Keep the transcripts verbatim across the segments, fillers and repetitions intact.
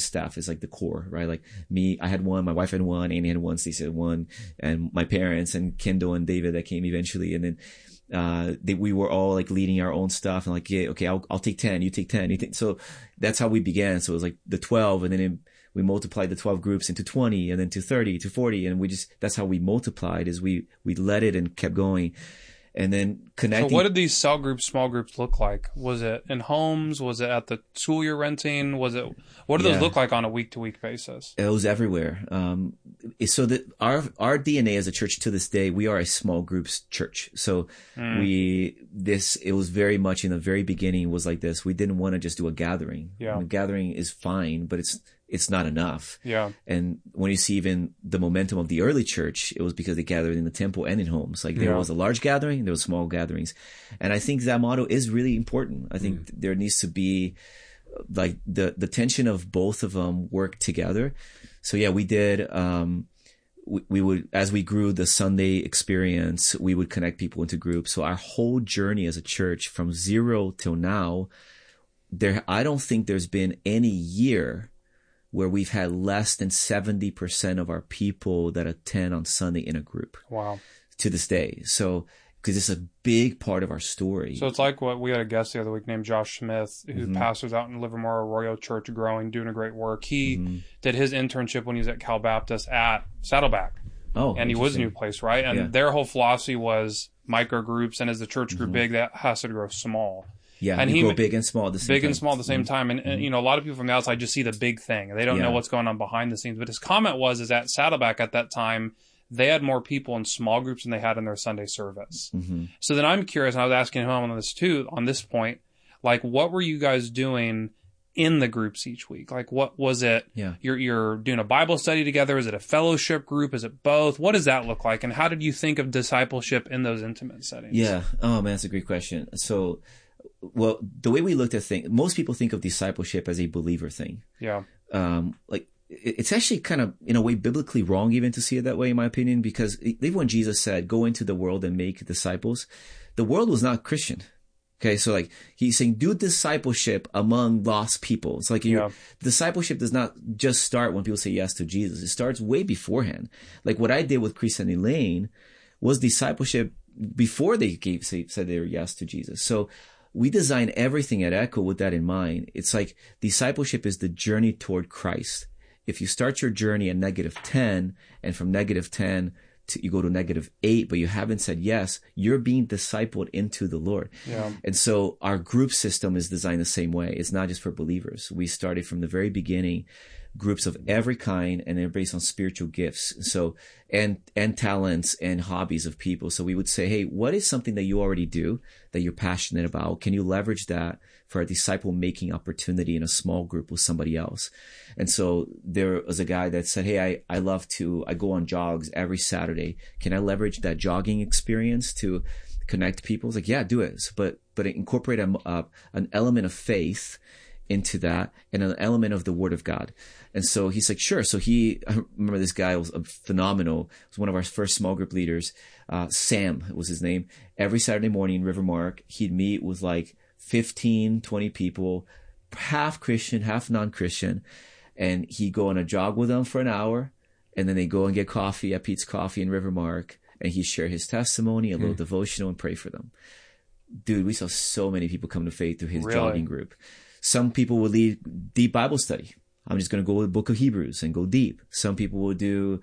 church's staff is like the core, right? Like me, I had one, my wife had one, Annie had one, Stacey had one, and my parents and Kendall and David that came eventually. And then, uh, they, we were all like leading our own stuff and like, yeah, okay, I'll, I'll take ten, you take ten, you take, so that's how we began. So it was like the twelve, and then it, we multiplied the twelve groups into twenty, and then to thirty, to forty. And we just, that's how we multiplied, is we, we led it and kept going. And then connecting. So what did these cell groups, small groups look like? Was it in homes? Was it at the school you're renting? Was it, what do those Yeah. look like on a week to week basis? It was everywhere. Um, so that our, our D N A as a church to this day, we are a small groups church. So Mm. we, this, it was very much in the very beginning was like this. We didn't want to just do a gathering. Yeah. A gathering is fine, but it's, it's not enough. Yeah. And when you see even the momentum of the early church, it was because they gathered in the temple and in homes. Like there Yeah. was a large gathering, there was small gatherings. And I think that motto is really important. I think there needs to be like the, the tension of both of them work together. So yeah, we did, um, we, we would, as we grew the Sunday experience, we would connect people into groups. So our whole journey as a church from zero till now, there, I don't think there's been any year where we've had less than seventy percent of our people that attend on Sunday in a group. Wow. To this day. So, because it's a big part of our story. So it's like what we had a guest the other week named Josh Smith, who Mhm. pastors out in Livermore Arroyo Church, growing, doing a great work. He Mhm. did his internship when he was at Cal Baptist at Saddleback. Oh, And he was a new interesting. place, right? And Yeah. their whole philosophy was micro groups, and as the church grew Mhm. big, that has to grow small. Yeah, and you he go ma- big and small at the same Big time. and small at the same time. And, and, you know, a lot of people from the outside just see the big thing. They don't know Yeah. what's going on behind the scenes. But his comment was, is at Saddleback at that time, they had more people in small groups than they had in their Sunday service. Mm-hmm. So then I'm curious, and I was asking him on this too, on this point, like, what were you guys doing in the groups each week? Like, what was it? Yeah. You're, you're doing a Bible study together. Is it a fellowship group? Is it both? What does that look like? And how did you think of discipleship in those intimate settings? Yeah. Oh man, that's a great question. So, well, the way we looked at things, most people think of discipleship as a believer thing. Yeah. Um, like it- it's actually kind of in a way biblically wrong even to see it that way, in my opinion, because even when Jesus said, "Go into the world and make disciples," the world was not Christian. Okay, so like he's saying, do discipleship among lost people. It's like your Yeah. discipleship does not just start when people say yes to Jesus. It starts way beforehand. Like what I did with Chris and Elaine was discipleship before they gave say, said they were yes to Jesus. So we design everything at Echo with that in mind. It's like discipleship is the journey toward Christ. If you start your journey at negative ten, and from negative ten to, you go to negative eight, but you haven't said yes, you're being discipled into the Lord. Yeah. And so our group system is designed the same way. It's not just for believers. We started from the very beginning, groups of every kind, and they're based on spiritual gifts. So, and, and talents and hobbies of people. So we would say, hey, what is something that you already do that you're passionate about? Can you leverage that for a disciple making opportunity in a small group with somebody else? And so there was a guy that said, hey, I, I love to, I go on jogs every Saturday. Can I leverage that jogging experience to connect people? It's like, yeah, do it. But, but incorporate a, uh, an element of faith into that and an element of the word of God. And so he's like, sure. So he, I remember this guy was phenomenal. He was one of our first small group leaders. Uh, Sam was his name. Every Saturday morning in Rivermark, he'd meet with like fifteen, twenty people, half Christian, half non-Christian. And he'd go on a jog with them for an hour. And then they go and get coffee at Pete's Coffee in Rivermark. And he'd share his testimony, a little mm. devotional, and pray for them. Dude, we saw so many people come to faith through his Really? jogging group. Some people would lead deep Bible study. I'm just going to go with the book of Hebrews and go deep. Some people will do,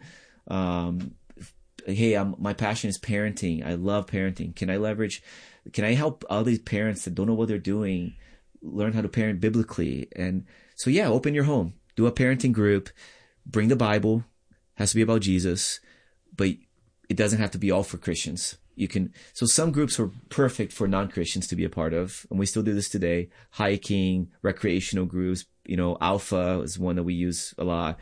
um, hey, I'm, my passion is parenting. I love parenting. Can I leverage, can I help all these parents that don't know what they're doing learn how to parent biblically? And so, yeah, open your home, do a parenting group, bring the Bible, has to be about Jesus, but it doesn't have to be all for Christians. You can, so some groups were perfect for non-Christians to be a part of, and we still do this today. Hiking, recreational groups, you know, Alpha is one that we use a lot,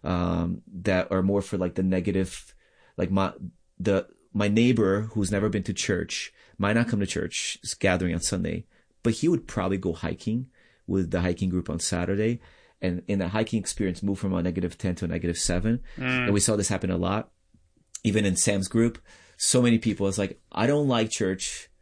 um, that are more for like the negative, like my, the, my neighbor who's never been to church might not come to church gathering on Sunday, but he would probably go hiking with the hiking group on Saturday. And in that hiking experience, move from a negative ten to a negative seven. Mm. And we saw this happen a lot, even in Sam's group. So many people, it's like, I don't like church,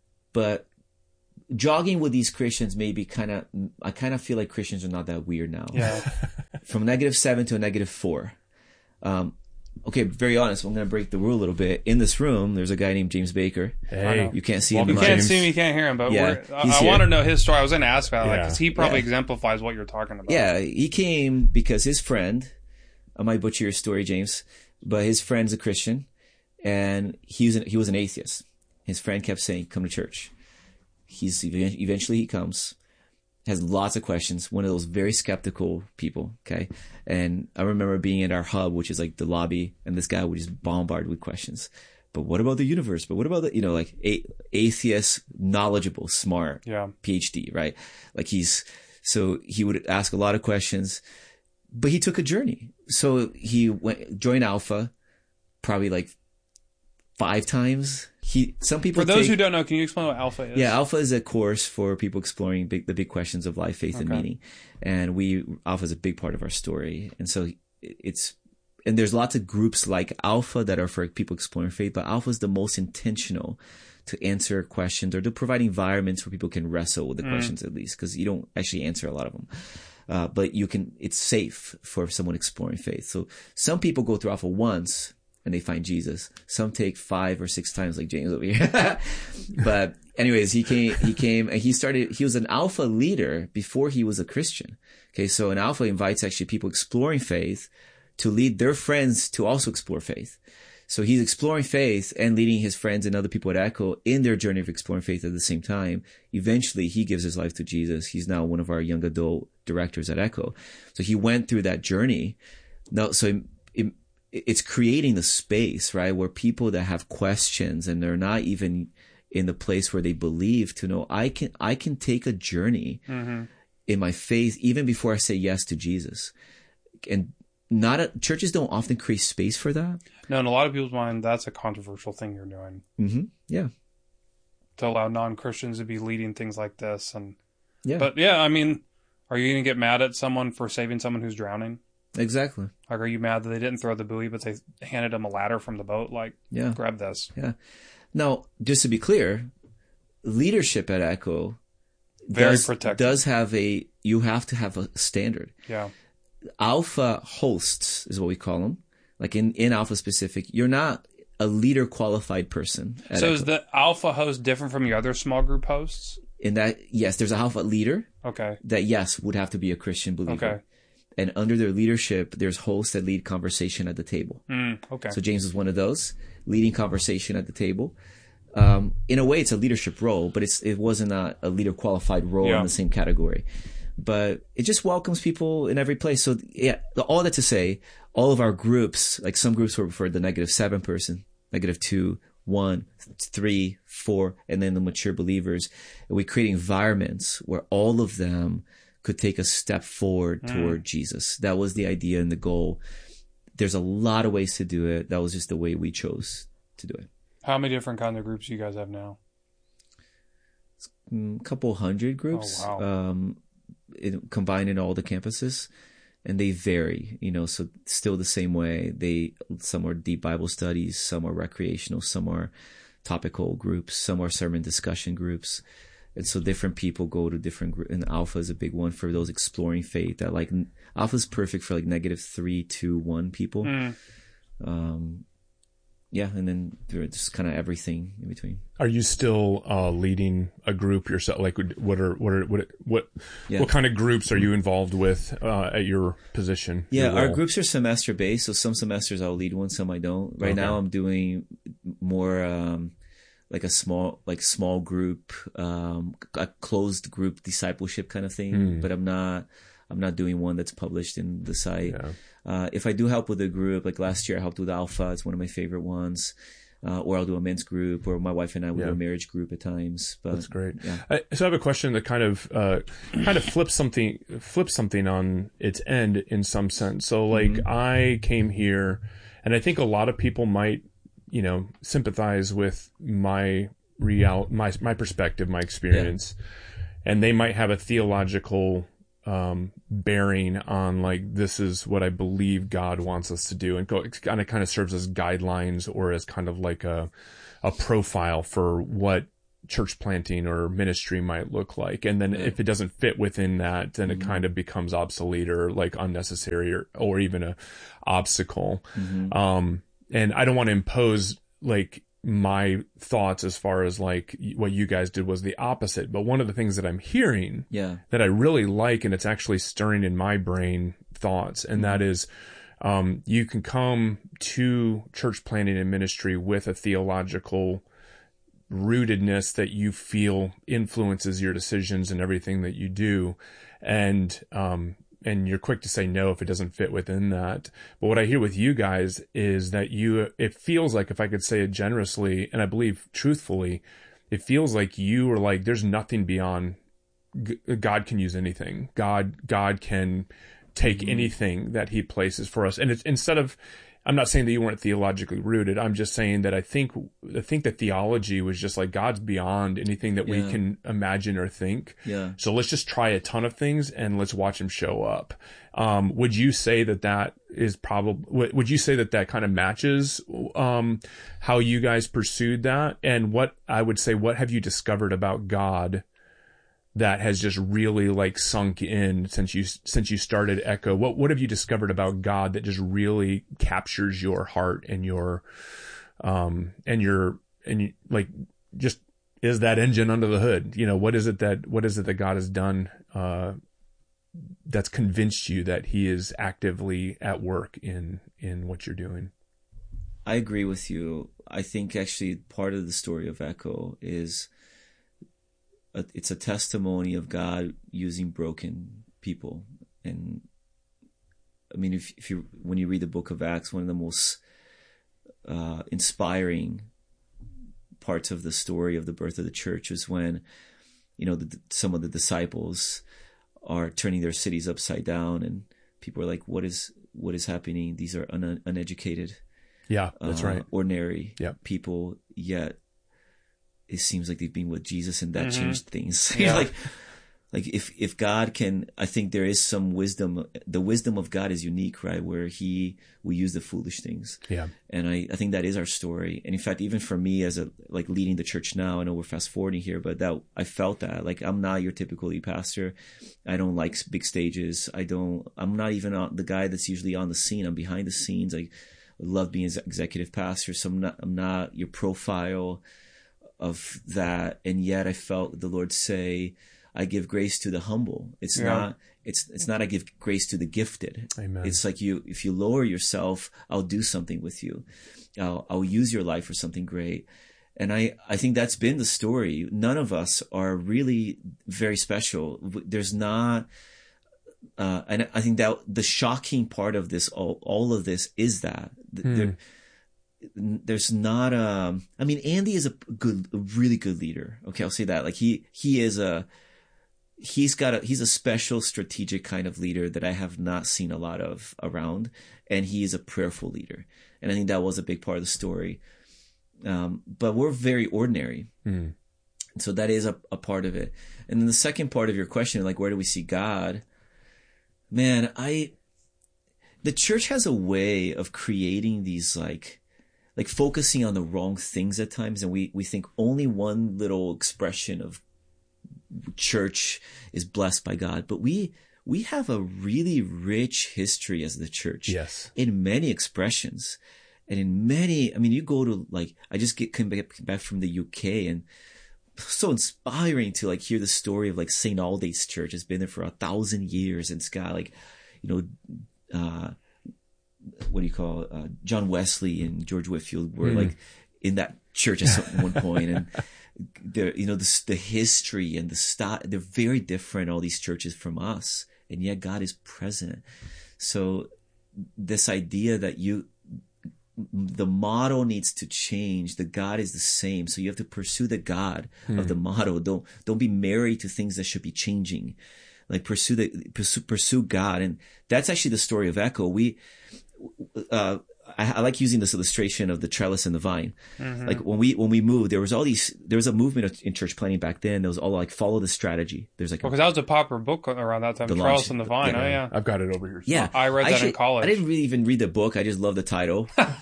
but jogging with these Christians maybe kind of, I kind of feel like Christians are not that weird now. Yeah. from negative seven to a negative four. Um, okay, very honest. I'm going to break the rule a little bit. In this room, there's a guy named James Baker. Hey, you can't see Welcome, him. You can't James. see him, you can't hear him, but Yeah, we're, I, he's I here. want to know his story. I was going to ask about that Yeah. because he probably Yeah. exemplifies what you're talking about. Yeah, he came because his friend, I might butcher your story, James, but his friend's a Christian, and he was an, he was an atheist. His friend kept saying, "Come to church." He's eventually he comes, has lots of questions. One of those very skeptical people. Okay, and I remember being at our hub, which is like the lobby, and this guy would just bombard with questions. But what about the universe? But what about the, you know, like a, atheist, knowledgeable, smart, Yeah. PhD, right? Like he's, so he would ask a lot of questions, but he took a journey. So he went, joined Alpha probably like five times. He, some people For those take, who don't know, can you explain what Alpha is? yeah, Alpha is a course for people exploring big, the big questions of life, faith, and Okay. meaning. And we, Alpha is a big part of our story. And so it's, and there's lots of groups like Alpha that are for people exploring faith, but Alpha is the most intentional to answer questions or to provide environments where people can wrestle with the Mm. questions at least, because you don't actually answer a lot of them. Uh, but you can, it's safe for someone exploring faith. So some people go through Alpha once and they find Jesus. Some take five or six times like James over here. But anyways, he came, he came and he started, he was an Alpha leader before he was a Christian. Okay. So an Alpha invites actually people exploring faith to lead their friends to also explore faith. So he's exploring faith and leading his friends and other people at Echo in their journey of exploring faith at the same time. Eventually, he gives his life to Jesus. He's now one of our young adult directors at Echo. So he went through that journey. Now, so it, it, it's creating the space, right, where people that have questions and they're not even in the place where they believe to know, I can, I can take a journey Mm-hmm. in my faith even before I say yes to Jesus. And not a, churches don't often create space for that. No, in a lot of people's mind, that's a controversial thing you're doing. Mm-hmm. Yeah. To allow non-Christians to be leading things like this. And Yeah. But yeah, I mean, are you going to get mad at someone for saving someone who's drowning? Exactly. Like, are you mad that they didn't throw the buoy, but they handed them a ladder from the boat? Like, Yeah. grab this. Yeah. Now, just to be clear, leadership at Echo Very does, protective. does have a, you have to have a standard. Yeah. Alpha hosts is what we call them. Like in, in Alpha specific, you're not a leader qualified person. at So Echo. is the alpha host different from your other small group hosts? In that, yes, there's a Alpha leader Okay. that, yes, would have to be a Christian believer. Okay. And under their leadership, there's hosts that lead conversation at the table. Mm, okay. So James is one of those, leading conversation at the table. Um, in a way, it's a leadership role, but it's it wasn't a, a leader qualified role Yeah. in the same category. But it just welcomes people in every place. So yeah, all that to say, all of our groups, like some groups were for the negative seven person, negative two, one, three, four, and then the mature believers. And we create environments where all of them could take a step forward Mm. toward Jesus. That was the idea and the goal. There's a lot of ways to do it. That was just the way we chose to do it. How many different kind of groups you guys have now? A couple hundred groups, Oh, wow. um, in, combined in all the campuses, and they vary, you know, so still the same way. They, some are deep Bible studies, some are recreational, some are topical groups, some are sermon discussion groups. And so different people go to different groups, and Alpha is a big one for those exploring faith. That like Alpha is perfect for like negative three, two, one people. Mm. Um, yeah, and then there's just kind of everything in between. Are you still uh, leading a group yourself? Like, what are what are what what Yeah. what kind of groups are you involved with uh, at your position? Yeah, your our role? groups are semester based, so some semesters I'll lead one, some I don't. Right Okay. now I'm doing more um like a small like small group, um a closed group discipleship kind of thing, Mm. but I'm not I'm not doing one that's published in the site. Yeah. Uh if I do help with a group, like last year I helped with Alpha, it's one of my favorite ones. Uh, or I'll do a men's group, or my wife and I will Yeah. do a marriage group at times. But That's great. Yeah. I, so I have a question that kind of uh, kind of flips something flips something on its end in some sense. So like Mm-hmm. I came here, and I think a lot of people might, you know, sympathize with my real my my perspective, my experience, and they might have a theological um, bearing on like, this is what I believe God wants us to do, and go, it kind of kind of serves as guidelines or as kind of like a a profile for what church planting or ministry might look like. And then if it doesn't fit within that, then mm-hmm. it kind of becomes obsolete or like unnecessary or, or even a obstacle. Mm-hmm. Um, and I don't want to impose like my thoughts as far as like what you guys did was the opposite. But one of the things that I'm hearing yeah. that I really like, and it's actually stirring in my brain thoughts, and that is, um, you can come to church planting and ministry with a theological rootedness that you feel influences your decisions and everything that you do. And, um, and you're quick to say no if it doesn't fit within that. But what I hear with you guys is that you, it feels like, if I could say it generously, and I believe truthfully, it feels like you are like, there's nothing beyond, God can use anything. God, God can take mm-hmm. anything that he places for us. And it's instead of, I'm not saying that you weren't theologically rooted. I'm just saying that I think, I think that theology was just like God's beyond anything that yeah. we can imagine or think. Yeah. So let's just try a ton of things and let's watch him show up. Um, would you say that that is probably, would you say that that kind of matches, um, how you guys pursued that? And what I would say, what have you discovered about God that has just really like sunk in since you since you started Echo? What what have you discovered about God that just really captures your heart and your um and your and you, like just is that engine under the hood? You know, what is it that what is it that God has done uh that's convinced you that he is actively at work in in what you're doing? I agree with you. I think actually part of the story of Echo is A, it's a testimony of God using broken people. And I mean, if, if you, when you read the book of Acts, one of the most uh, inspiring parts of the story of the birth of the church is when, you know, the, some of the disciples are turning their cities upside down and people are like, what is, what is happening? These are un, uneducated. Yeah, that's uh, right. Ordinary yep. people, yet it seems like they've been with Jesus and that mm-hmm. changed things. Yeah. like, like if, if God can, I think there is some wisdom. The wisdom of God is unique, right? Where he will use the foolish things. Yeah. And I, I think that is our story. And in fact, even for me as a, like leading the church now, I know we're fast forwarding here, but that I felt that like, I'm not your typical lead pastor. I don't like big stages. I don't, I'm not even on, the guy that's usually on the scene. I'm behind the scenes. I love being an executive pastor. So I'm not, I'm not your profile of that. And yet I felt the Lord say, I give grace to the humble. It's yeah. not, it's, it's not, I give grace to the gifted. Amen. It's like you, if you lower yourself, I'll do something with you. I'll, I'll use your life for something great. And I, I think that's been the story. None of us are really very special. There's not, uh, and I think that the shocking part of this, all, all of this is that hmm. there, there's not a, I mean, Andy is a good, a really good leader. Okay. I'll say that. Like he, he is a, he's got a, he's a special strategic kind of leader that I have not seen a lot of around. And he is a prayerful leader. And I think that was a big part of the story. Um, but we're very ordinary. Mm. So that is a, a part of it. And then the second part of your question, like, where do we see God? Man, I, the church has a way of creating these like, like focusing on the wrong things at times. And we, we think only one little expression of church is blessed by God, but we, we have a really rich history as the church. Yes. In many expressions and in many, I mean, you go to like, I just get came back, back from the U K and so inspiring to like hear the story of like Saint Aldate's church. It's been there for a thousand years and it's got like, you know, uh, what do you call it? Uh, John Wesley and George Whitefield were mm. like in that church at some one point, and they're, you know, the, the history and the style, they're very different, all these churches from us, and yet God is present. So this idea that you, the model needs to change, the God is the same. So you have to pursue the God mm. of the model. Don't, don't be married to things that should be changing. Like pursue the, pursue, pursue God. And that's actually the story of Echo. We, uh, I, I like using this illustration of the trellis and the vine. Mm-hmm. Like when we, when we moved, there was all these, there was a movement in church planting back then. There was all like, follow the strategy. There's like, Because that was a popular book around that time. The Trellis launch- and the Vine. yeah. Oh, yeah. I've got it over here. yeah, I read that in actually- college. I didn't really even read the book. I just love the title. Well,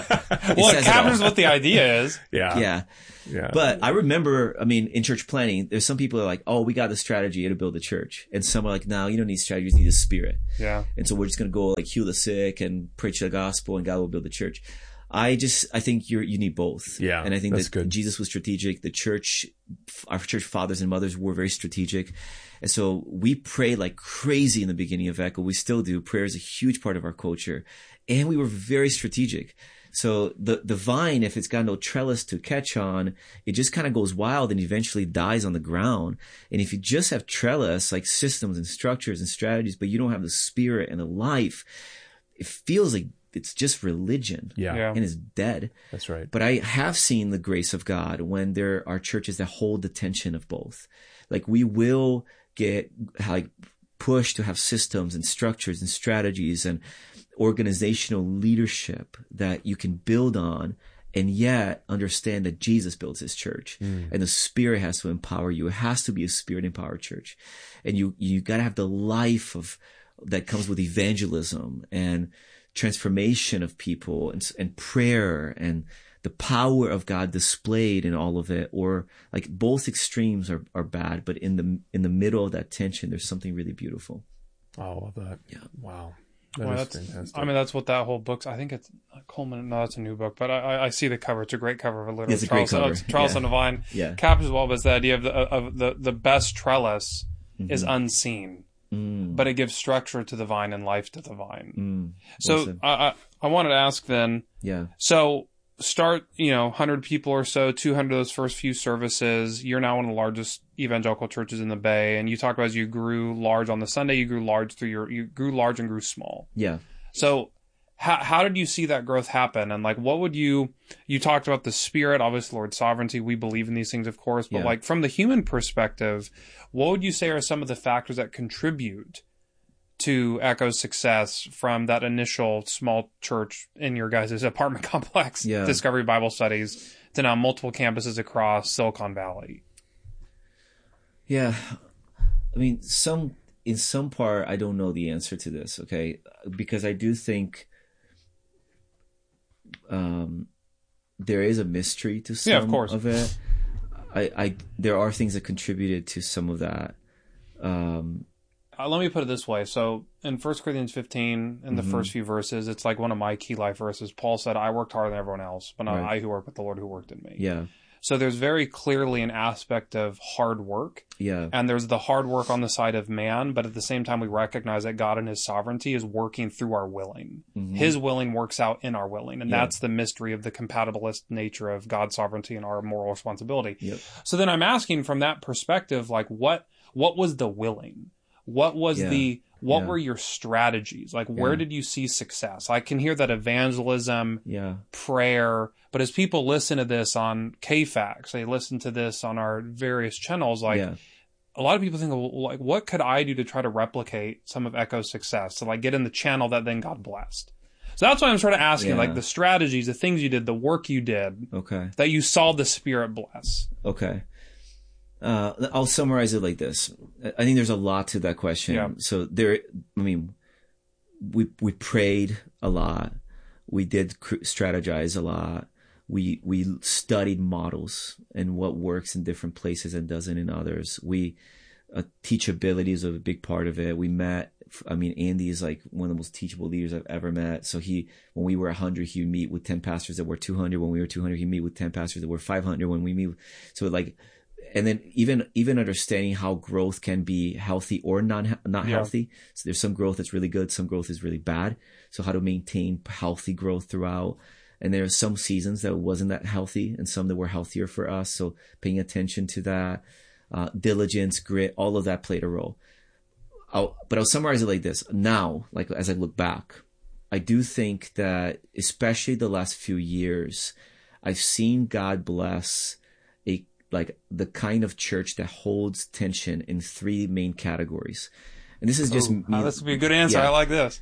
it says it captures all. what the idea is. Yeah. yeah. Yeah. But I remember, I mean, in church planting, there's some people that are like, oh, we got the strategy to build the church. And some are like, no, you don't need strategy, you just need the spirit. Yeah. And so we're just going to go like heal the sick and preach the gospel and God will build the church. I just, I think you're, you need both. Yeah, And I think that's that good. Jesus was strategic. The church, our church fathers and mothers were very strategic. And so we prayed like crazy in the beginning of Echo. We still do. Prayer is a huge part of our culture. And we were very strategic. So the, the vine, if it's got no trellis to catch on, it just kind of goes wild and eventually dies on the ground. And if you just have trellis, like systems and structures and strategies, but you don't have the spirit and the life, it feels like it's just religion. Yeah. Yeah. And it's dead. That's right. But I have seen the grace of God when there are churches that hold the tension of both. Like we will get like pushed to have systems and structures and strategies and organizational leadership that you can build on and yet understand that Jesus builds his church Mm. and the spirit has to empower you. It has to be a spirit empowered church. And you, you gotta have the life of that comes with evangelism and transformation of people and, and prayer and the power of God displayed in all of it. Or like both extremes are, are bad, but in the, in the middle of that tension, there's something really beautiful. Oh, I love that. Yeah. Wow. That Well, is that's, fantastic. I mean, that's what that whole book's. I think it's Coleman. No, that's a new book, but I, I, I see the cover. It's a great cover of a literal It's a great trellis. Oh, cover. it's Trellis Yeah. and the Vine. Yeah. Captures well, but it's the idea of the of the the best trellis is unseen, Mm. but it gives structure to the vine and life to the vine. Mm. So Well said. I, I I wanted to ask then. Yeah. So start, you know, one hundred people or so, two hundred those first few services. You're now one of the largest evangelical churches in the Bay, and you talked about as you grew large on the Sunday, you grew large through your you grew large and grew small. Yeah. So how how did you see that growth happen? And like, what would you, you talked about the spirit, obviously Lord's sovereignty. We believe in these things, of course, but Yeah. like from the human perspective, what would you say are some of the factors that contribute to Echo's success from that initial small church in your guys' apartment complex, Yeah. Discovery Bible Studies, to now multiple campuses across Silicon Valley? Yeah. I mean, some, in some part, I don't know the answer to this, okay? Because I do think um, there is a mystery to some Yeah, of course. of it. I, I, there are things that contributed to some of that. Um, Uh, let me put it this way. So in First Corinthians fifteen, in the Mhm. first few verses, it's like one of my key life verses. Paul said, I worked harder than everyone else, but not Right. I who work, but the Lord who worked in me. yeah. So there's very clearly an aspect of hard work, Yeah. and there's the hard work on the side of man, but at the same time, we recognize that God in his sovereignty is working through our willing. Mhm. His willing works out in our willing, and Yeah. that's the mystery of the compatibilist nature of God's sovereignty and our moral responsibility. Yep. So then I'm asking from that perspective, like what what was the willing? What was Yeah. the what Yeah. were your strategies? Like where Yeah. did you see success? I can hear that evangelism, Yeah. prayer, but as people listen to this on K FAX, they listen to this on our various channels, like yeah. a lot of people think, well, like, what could I do to try to replicate some of Echo's success to like get in the channel that then God blessed? So that's why I'm sort of asking, Yeah. like the strategies, the things you did, the work you did Okay. that you saw the Spirit bless. Okay. Uh, I'll summarize it like this. I think there's a lot to that question. Yeah. So there, I mean, we, we prayed a lot. We did cr- strategize a lot. We, we studied models and what works in different places and doesn't in others. We, uh, teachability is a big part of it. We met, I mean, Andy is like one of the most teachable leaders I've ever met. So he, when we were one hundred, he would meet with ten pastors that were two hundred. When we were two hundred, he'd meet with ten pastors that were five hundred. When we meet, so like, and then even, even understanding how growth can be healthy or non, not Yeah. healthy. So there's some growth that's really good. Some growth is really bad. So how to maintain healthy growth throughout. And there are some seasons that wasn't that healthy and some that were healthier for us. So paying attention to that, uh, diligence, grit, all of that played a role. I'll, but I'll summarize it like this. Now, like as I look back, I do think that especially the last few years, I've seen God bless a, like the kind of church that holds tension in three main categories. And this is just Ooh, me. uh, this would be a good answer. Yeah. I like this.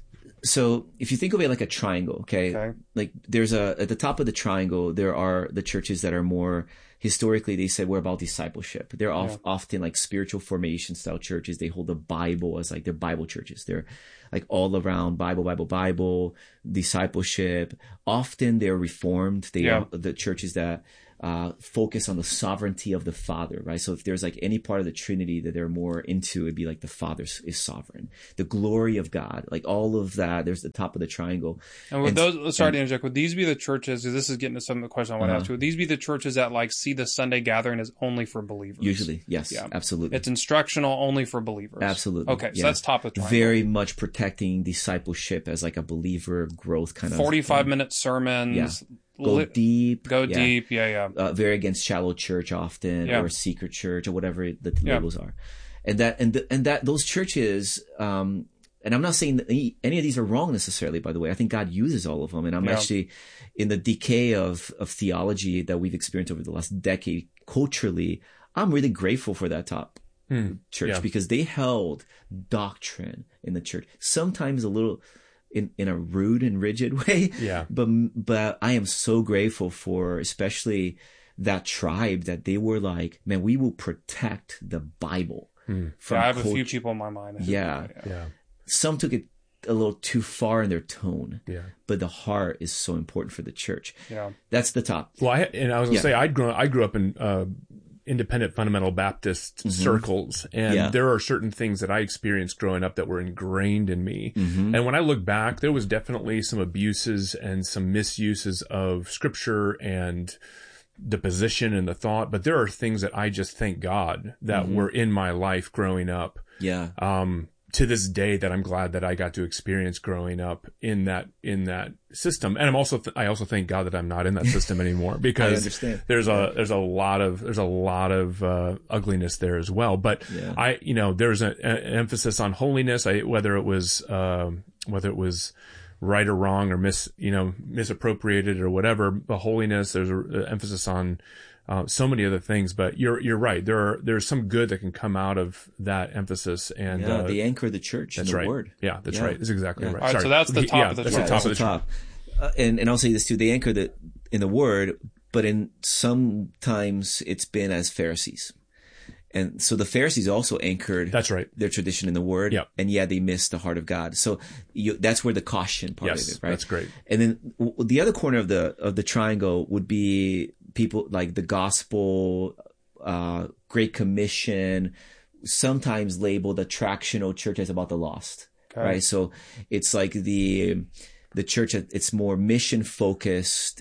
so if you think of it like a triangle, okay, Okay. like there's a, at the top of the triangle, there are the churches that are more, historically, they said we're about discipleship. They're off, Yeah. often like spiritual formation style churches. They hold the Bible as like their Bible churches. They're like all around Bible, Bible, Bible, discipleship. Often they're reformed. They Yeah. are the churches that uh, focus on the sovereignty of the Father, right? So if there's like any part of the Trinity that they're more into, it'd be like the Father is sovereign, the glory of God, like all of that. There's the top of the triangle. And would And- those, sorry to interject, would these be the churches, because this is getting to some of the question I want to Uh-huh. ask you, would these be the churches that like see the Sunday gathering as only for believers? Usually, yes, Yeah. absolutely. It's instructional only for believers. Absolutely. Okay, so yeah. that's top of the triangle. Very much protecting discipleship as like a believer growth kind of forty-five thing. minute sermons. Go li- deep. Go yeah. deep. Yeah, yeah. Uh, very against shallow church often, Yeah. or secret church, or whatever the Yeah. labels are, and that and the, and that those churches. Um, and I'm not saying that any, any of these are wrong necessarily. By the way, I think God uses all of them, and I'm Yeah. actually in the decay of of theology that we've experienced over the last decade culturally. I'm really grateful for that top Hmm. church Yeah. because they held doctrine in the church, sometimes a little in, in a rude and rigid way. Yeah. But, but I am so grateful for especially that tribe that they were like, man, we will protect the Bible Hmm. from Yeah, I have a few culture. people in my mind. Yeah. Yeah. Some took it a little too far in their tone, Yeah. but the heart is so important for the church. Yeah. That's the top. Well, I, and I was gonna Yeah. say I'd grown. I grew up in uh, independent fundamental Baptist circles, and Yeah. there are certain things that I experienced growing up that were ingrained in me. Mm-hmm. And when I look back, there was definitely some abuses and some misuses of Scripture and the position and the thought. But there are things that I just thank God that Mm-hmm. were in my life growing up. Yeah. Um, to this day, that I'm glad that I got to experience growing up in that in that system, and I'm also th- I also thank God that I'm not in that system anymore because understand. there's a there's a lot of there's a lot of uh, ugliness there as well. But Yeah. I you know there's a, a- an emphasis on holiness. I whether it was um, whether it was right or wrong or mis you know misappropriated or whatever, but holiness. There's an emphasis on. Uh, so many other things, but you're you're right. There are there's some good that can come out of that emphasis, and Yeah. uh, They anchor the church in that's the right. word. Yeah, that's Yeah. right. That's exactly Yeah. right. All right, Sorry. so that's the top yeah, of the that's triangle. the top That's of the the top. Uh, and, and I'll say this too. They anchor the, in the word, but in sometimes it's been as Pharisees. And so the Pharisees also anchored That's right. their tradition in the word. Yep. And yeah, they missed the heart of God. So you, that's where the caution part Yes, of it, right? that's great. And then w- the other corner of the, of the triangle would be people like the gospel, uh, Great Commission, sometimes labeled attractional church as about the lost. Okay. Right. So it's like the, the church, it's more mission focused.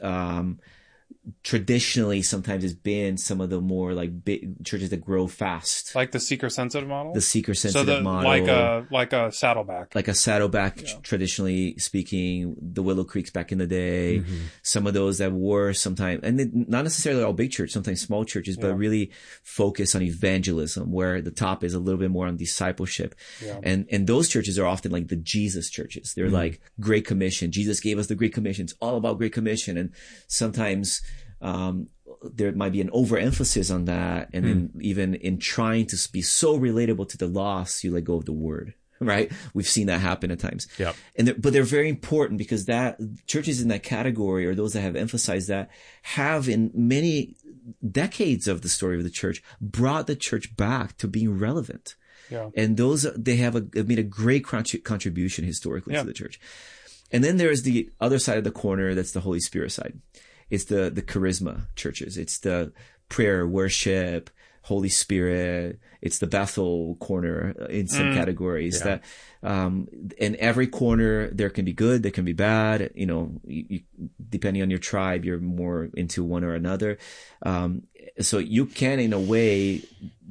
Um, traditionally sometimes has been some of the more like big churches that grow fast. Like the seeker sensitive model? The seeker so sensitive the, model. like a like a saddleback. like a Saddleback, traditionally speaking, the Willow Creeks back in the day, Mm-hmm. some of those that were sometimes, and then not necessarily all big church, sometimes small churches, but Yeah. really focus on evangelism, where the top is a little bit more on discipleship. Yeah. And, and those churches are often like the Jesus churches. They're Mm-hmm. like Great Commission. Jesus gave us the Great Commission. It's all about Great Commission. And sometimes, um, there might be an overemphasis on that. And then Hmm. even in trying to be so relatable to the lost, you let go of the word, right? We've seen that happen at times. Yep. And they're, but they're very important because that churches in that category, or those that have emphasized that, have in many decades of the story of the church brought the church back to being relevant. Yeah. And those, they have a, have made a great contri- contribution historically Yeah. to the church. And then there's the other side of the corner. That's the Holy Spirit side. It's the, the charisma churches. It's the prayer, worship, Holy Spirit. It's the Bethel corner in some Mm. categories Yeah. that, um, in every corner there can be good, there can be bad. You know, you, you, depending on your tribe, you're more into one or another. Um, so you can, in a way,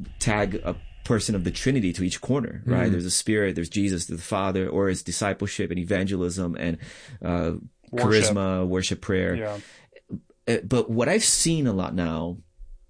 tag a person of the Trinity to each corner, right? Mm. There's a Spirit, there's Jesus, there's the Father, or it's discipleship and evangelism and, uh, Worship. charisma, worship, prayer. Yeah. Uh, but what I've seen a lot now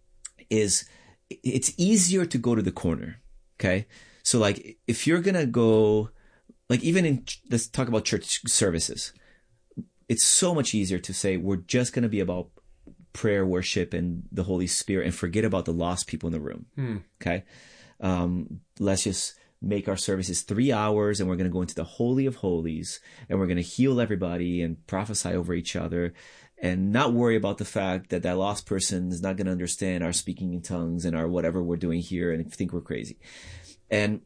is it's easier to go to the corner. Okay. So like if you're going to go, like even in, let's talk about church services. It's so much easier to say, we're just going to be about prayer, worship, and the Holy Spirit and forget about the lost people in the room. Hmm. Okay. Um, let's just make our services three hours and we're going to go into the Holy of Holies and we're going to heal everybody and prophesy over each other and not worry about the fact that that lost person is not going to understand our speaking in tongues and our whatever we're doing here and think we're crazy. And,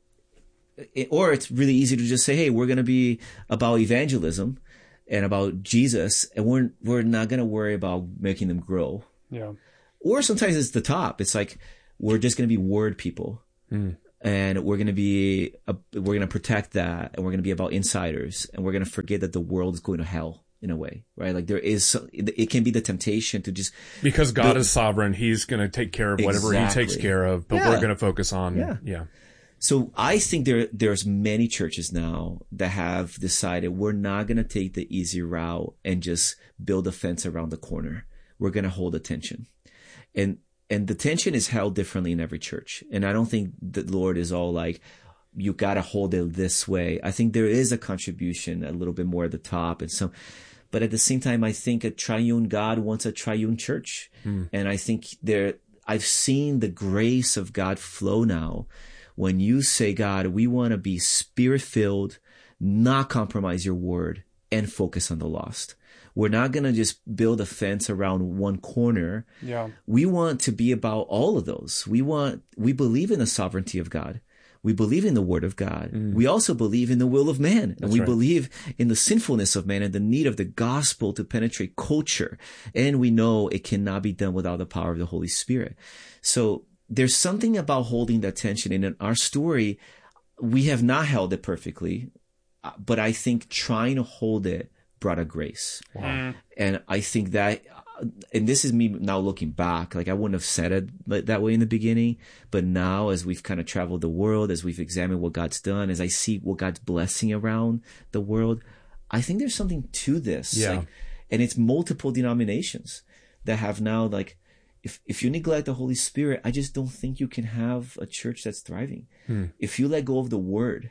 it, or it's really easy to just say, hey, we're going to be about evangelism and about Jesus, and we're, we're not going to worry about making them grow. Yeah. Or sometimes it's the top. It's like, we're just going to be word people. Mm. And we're going to be, a, we're going to protect that, and we're going to be about insiders, and we're going to forget that the world is going to hell in a way, right? Like there is, it can be the temptation to just. Because God build, is sovereign, he's going to take care of whatever exactly. he takes care of, but yeah. we're going to focus on, yeah. yeah. So I think there, there's many churches now that have decided we're not going to take the easy route and just build a fence around the corner. We're going to hold attention. And, and the tension is held differently in every church. And I don't think the Lord is all like, you got to hold it this way. I think there is a contribution a little bit more at the top. And so, but at the same time, I think a triune God wants a triune church. Hmm. And I think there, I've seen the grace of God flow now. When you say, God, we want to be spirit filled, not compromise your word, and focus on the lost. We're not going to just build a fence around one corner. Yeah. We want to be about all of those. We want, we believe in the sovereignty of God. We believe in the word of God. Mm. We also believe in the will of man. And That's we right. believe in the sinfulness of man and the need of the gospel to penetrate culture. And we know it cannot be done without the power of the Holy Spirit. So there's something about holding that tension. And in our story, we have not held it perfectly, but I think trying to hold it brought a grace. Wow. Mm. And I think that, and this is me now looking back, like I wouldn't have said it that way in the beginning, but now as we've kind of traveled the world, as we've examined what God's done, as I see what God's blessing around the world, I think there's something to this. Yeah. Like, and it's multiple denominations that have now, like, if, if you neglect the Holy Spirit, I just don't think you can have a church that's thriving. Hmm. If you let go of the word,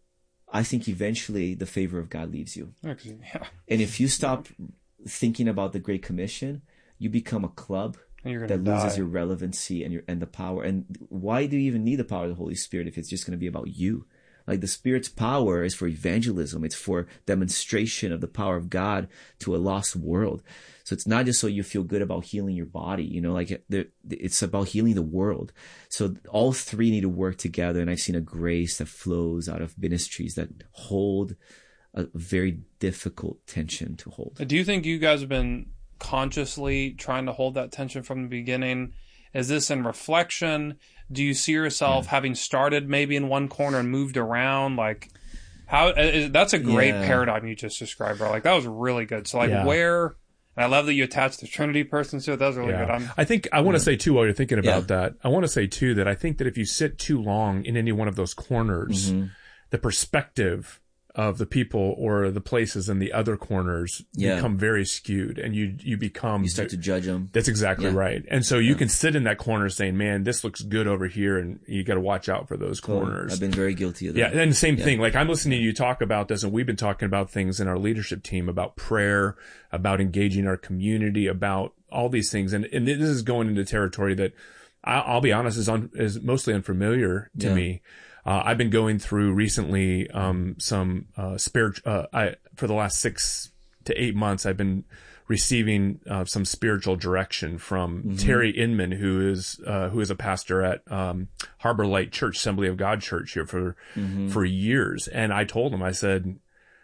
I think eventually the favor of God leaves you. Okay. Yeah. And if you stop thinking about the Great Commission, you become a club that loses die. your relevancy and your and the power. And why do you even need the power of the Holy Spirit if it's just going to be about you? Like the Spirit's power is for evangelism. It's for demonstration of the power of God to a lost world. So it's not just so you feel good about healing your body, you know, like it's about healing the world. So all three need to work together. And I've seen a grace that flows out of ministries that hold a very difficult tension to hold. Do you think you guys have been consciously trying to hold that tension from the beginning? Is this in reflection? Do you see yourself yeah. having started maybe in one corner and moved around? Like, how? Is, that's a great yeah. paradigm you just described, bro. Like, that was really good. So, like, yeah. where? And I love that you attached the Trinity persons to it. That was really yeah. good. I'm, I think I want to say too, while you're thinking about yeah. that, I want to say too that I think that if you sit too long in any one of those corners, mm-hmm. the perspective of the people or the places in the other corners yeah. become very skewed, and you you become you start to judge them. That's exactly yeah. right. And so you yeah. can sit in that corner saying, "Man, this looks good over here," and you got to watch out for those cool. corners. I've been very guilty of that. Yeah, and the same yeah. thing. Like I'm listening to you talk about this, and we've been talking about things in our leadership team about prayer, about engaging our community, about all these things, and and this is going into territory that I'll be honest is un, is mostly unfamiliar to yeah. me. Uh, I've been going through recently, um, some, uh, spiritual, uh, I, for the last six to eight months, I've been receiving, uh, some spiritual direction from mm-hmm. Terry Inman, who is, uh, who is a pastor at, um, Harbor Light Church, Assembly of God Church here for, mm-hmm. for years. And I told him, I said,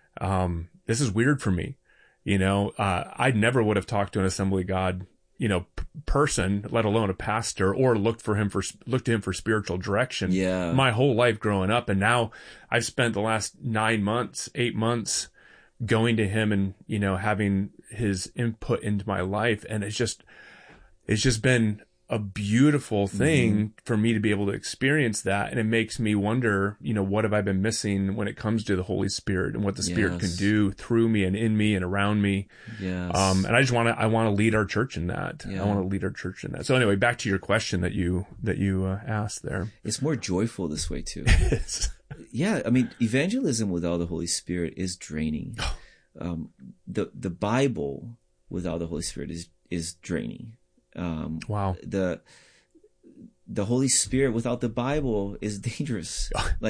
um, this is weird for me. You know, uh, I never would have talked to an Assembly of God you know, p- person, let alone a pastor, or looked for him for, looked to him for spiritual direction yeah. my whole life growing up. And now I've spent the last nine months, eight months going to him and, you know, having his input into my life. And it's just, it's just been a beautiful thing mm-hmm. for me to be able to experience that. And it makes me wonder, you know, what have I been missing when it comes to the Holy Spirit and what the Spirit yes. can do through me and in me and around me. Yes. Um, and I just want to, I want to lead our church in that. Yeah. I want to lead our church in that. So anyway, back to your question that you, that you uh, asked there. It's more joyful this way too. Yeah. I mean, evangelism without the Holy Spirit is draining. um, the, the Bible without the Holy Spirit is, is draining. Um, wow. The, the Holy Spirit without the Bible is dangerous. Like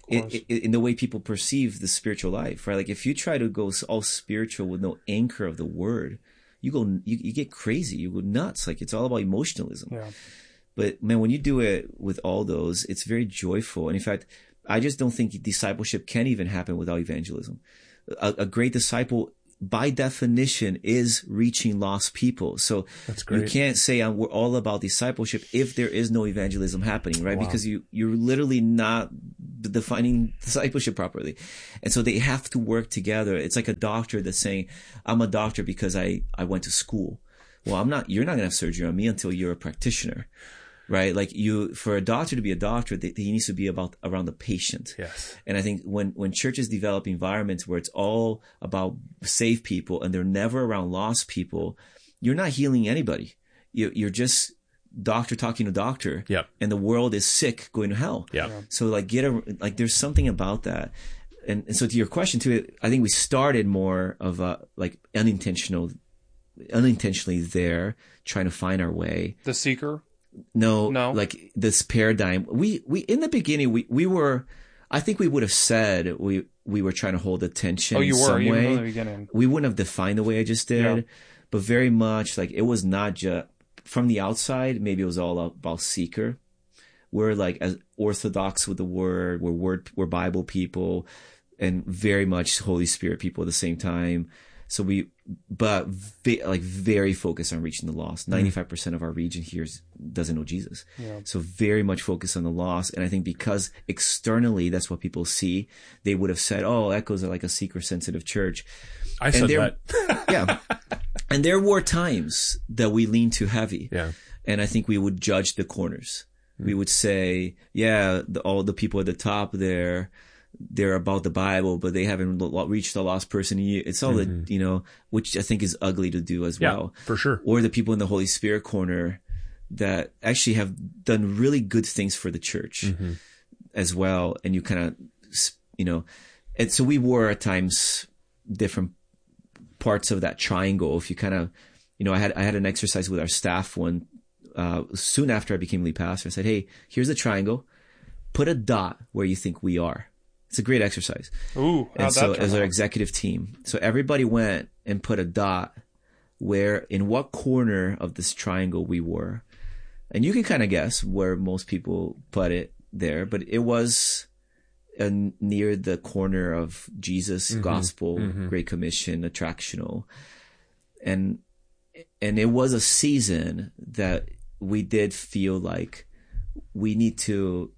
in, in the way people perceive the spiritual life, right? Like if you try to go all spiritual with no anchor of the word, you go, you, you get crazy, you go nuts. Like it's all about emotionalism. Yeah. But man, when you do it with all those, it's very joyful. And in fact, I just don't think discipleship can even happen without evangelism. A, a great disciple, by definition, is reaching lost people. So That's great. You can't say um, we're all about discipleship if there is no evangelism happening, right? Wow. Because you, you're literally not defining discipleship properly. And so they have to work together. It's like a doctor that's saying, I'm a doctor because I, I went to school. Well, I'm not, you're not going to have surgery on me until you're a practitioner. Right? Like you, for a doctor to be a doctor, they, he needs to be about around the patient. Yes. And I think when, when churches develop environments where it's all about saved people and they're never around lost people, you're not healing anybody. You, you're just doctor talking to doctor. Yep. And the world is sick going to hell. Yep. Yeah. So like get a, like there's something about that. And, and so to your question too, I think we started more of a like unintentional, unintentionally there trying to find our way. The seeker. No, No. like this paradigm. We, we, in the beginning, we, we were, I think we would have said we, we were trying to hold attention Oh, you in were, some even way. from the beginning. We wouldn't have defined the way I just did, Yeah. but very much like it was not just from the outside. Maybe it was all about seeker. We're like as orthodox with the word. We're word, we're Bible people and very much Holy Spirit people at the same time. So we, but ve- like very focused on reaching the lost. ninety-five percent of our region here is, doesn't know Jesus. Yeah. So very much focused on the lost. And I think because externally that's what people see, they would have said, oh, Echoes are like a seeker sensitive church. I said there, that. Yeah. And there were times that we leaned too heavy. Yeah. And I think we would judge the corners. We would say, yeah, the, all the people at the top there, they're about the Bible, but they haven't reached the lost person. It's all Mm-hmm. that, you know, which I think is ugly to do as Yeah, well. for sure. Or the people in the Holy Spirit corner that actually have done really good things for the church Mm-hmm. as well. And you kind of, you know, and so we were at times different parts of that triangle. If you kind of, you know, I had, I had an exercise with our staff one, uh, soon after I became lead pastor. I said, hey, here's the triangle. Put a dot where you think we are. It's a great exercise. Ooh, And how'd so that turn as our out? executive team, so everybody went and put a dot where, in what corner of this triangle we were. And you can kind of guess where most people put it there, but it was uh, near the corner of Jesus, Mm-hmm. gospel, Mm-hmm. Great Commission, attractional. And, and it was a season that we did feel like we need to,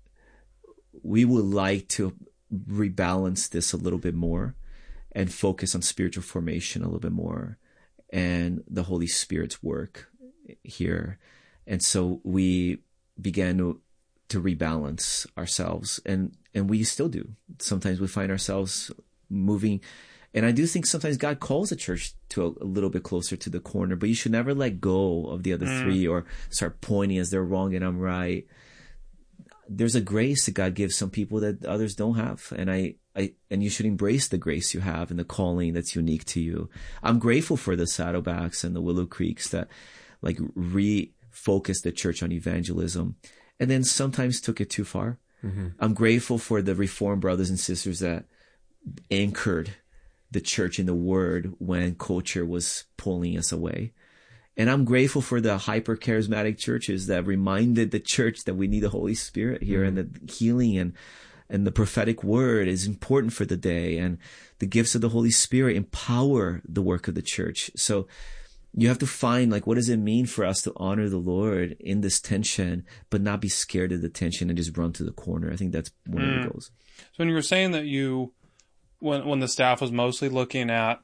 we would like to rebalance this a little bit more and focus on spiritual formation a little bit more and the Holy Spirit's work here. And so we began to, to rebalance ourselves, and, and we still do. Sometimes we find ourselves moving. And I do think sometimes God calls the church to a, a little bit closer to the corner, but you should never let go of the other Mm. three or start pointing as they're wrong and I'm right. There's a grace that God gives some people that others don't have. And I, I, and you should embrace the grace you have and the calling that's unique to you. I'm grateful for the Saddlebacks and the Willow Creeks that like refocused the church on evangelism and then sometimes took it too far. Mm-hmm. I'm grateful for the Reformed brothers and sisters that anchored the church in the word when culture was pulling us away. And I'm grateful for the hyper charismatic churches that reminded the church that we need the Holy Spirit here Mm-hmm. and the healing and, and the prophetic word is important for the day, and the gifts of the Holy Spirit empower the work of the church. So you have to find, like, what does it mean for us to honor the Lord in this tension, but not be scared of the tension and just run to the corner? I think that's one Mm. of the goals. So when you were saying that you, when when the staff was mostly looking at